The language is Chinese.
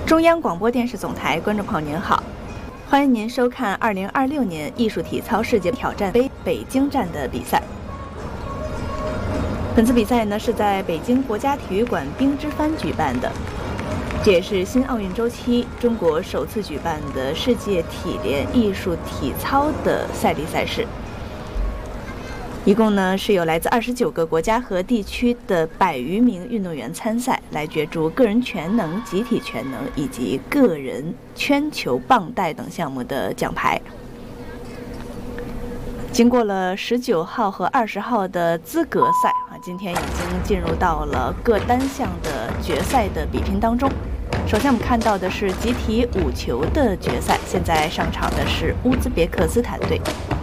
中央广播电视总台观众朋友您好，欢迎您收看2026年艺术体操世界挑战杯北京站的比赛。本次比赛呢是在北京国家体育馆冰之帆举办的，这也是新奥运周期中国首次举办的世界体联艺术体操的赛例赛事。一共呢是有来自29个国家和地区的100余名运动员参赛，来角逐个人全能、集体全能以及个人圈球、棒带等项目的奖牌。经过了19号和20号的资格赛今天已经进入到了各单项的决赛的比拼当中。首先我们看到的是集体5球的决赛，现在上场的是乌兹别克斯坦队。